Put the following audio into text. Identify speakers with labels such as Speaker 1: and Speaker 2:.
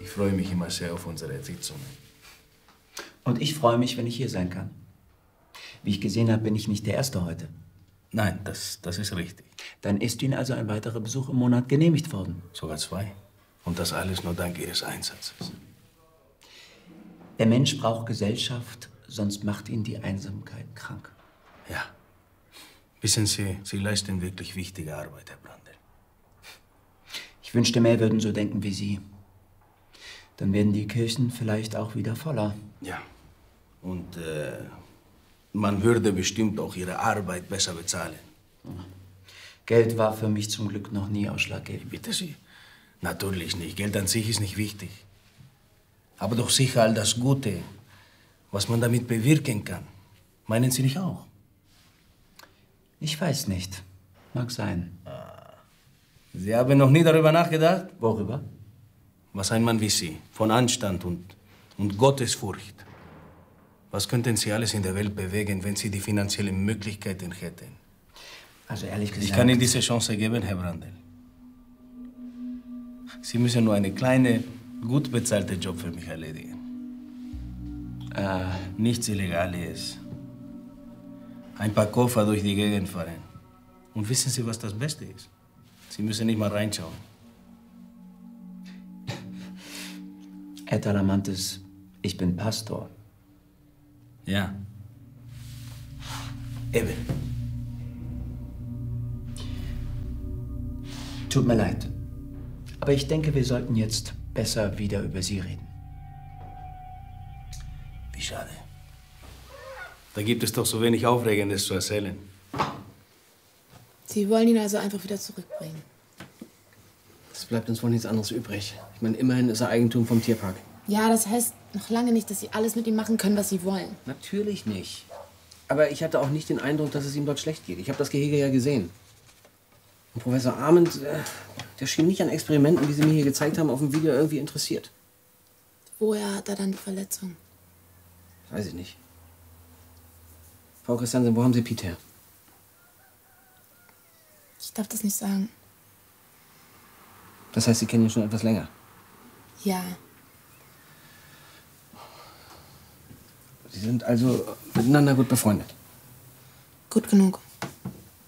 Speaker 1: Ich freue mich immer sehr auf unsere Sitzungen.
Speaker 2: Und ich freue mich, wenn ich hier sein kann. Wie ich gesehen habe, bin ich nicht der Erste heute.
Speaker 1: Nein, das ist richtig.
Speaker 2: Dann ist Ihnen also ein weiterer Besuch im Monat genehmigt worden.
Speaker 1: Sogar 2. Und das alles nur dank Ihres Einsatzes.
Speaker 2: Der Mensch braucht Gesellschaft, sonst macht ihn die Einsamkeit krank.
Speaker 1: Ja. Wissen Sie, Sie leisten wirklich wichtige Arbeit, Herr Brandl.
Speaker 2: Ich wünschte, mehr würden so denken wie Sie. Dann werden die Kirchen vielleicht auch wieder voller.
Speaker 1: Ja. Und man würde bestimmt auch Ihre Arbeit besser bezahlen.
Speaker 2: Geld war für mich zum Glück noch nie ausschlaggebend.
Speaker 1: Bitte Sie. Natürlich nicht. Geld an sich ist nicht wichtig. Aber doch sicher all das Gute, was man damit bewirken kann. Meinen Sie nicht auch?
Speaker 2: Ich weiß nicht. Mag sein.
Speaker 1: Sie haben noch nie darüber nachgedacht?
Speaker 2: Worüber?
Speaker 1: Was ein Mann wie Sie, von Anstand und Gottesfurcht. Was könnten Sie alles in der Welt bewegen, wenn Sie die finanziellen Möglichkeiten hätten?
Speaker 2: Also ehrlich gesagt...
Speaker 1: Ich kann Ihnen diese Chance geben, Herr Brandl. Sie müssen nur eine kleine, gut bezahlte Job für mich erledigen. Nichts Illegales. Ein paar Koffer durch die Gegend fahren. Und wissen Sie, was das Beste ist? Sie müssen nicht mal reinschauen.
Speaker 2: Herr Talamantes, ich bin Pastor.
Speaker 1: Ja. Eben.
Speaker 2: Tut mir leid. Aber ich denke, wir sollten jetzt besser wieder über Sie reden.
Speaker 1: Wie schade. Da gibt es doch so wenig Aufregendes zu erzählen.
Speaker 3: Sie wollen ihn also einfach wieder zurückbringen.
Speaker 4: Es bleibt uns wohl nichts anderes übrig. Ich meine, immerhin ist er Eigentum vom Tierpark.
Speaker 3: Ja, das heißt noch lange nicht, dass Sie alles mit ihm machen können, was Sie wollen.
Speaker 4: Natürlich nicht. Aber ich hatte auch nicht den Eindruck, dass es ihm dort schlecht geht. Ich habe das Gehege ja gesehen. Und Professor Arment, der schien nicht an Experimenten, wie Sie mir hier gezeigt haben, auf dem Video irgendwie interessiert.
Speaker 3: Woher hat er dann die Verletzung?
Speaker 4: Weiß ich nicht. Frau Christiansen, wo haben Sie Piet her?
Speaker 3: Ich darf das nicht sagen.
Speaker 4: Das heißt, Sie kennen ihn schon etwas länger?
Speaker 3: Ja.
Speaker 4: Sie sind also miteinander gut befreundet?
Speaker 3: Gut genug.